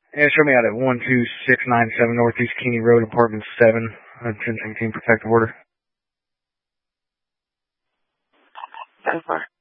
Yeah, show me out at 12697 Northeast Keeney Road, Apartment 7, 1017 Protective Order. 10-4.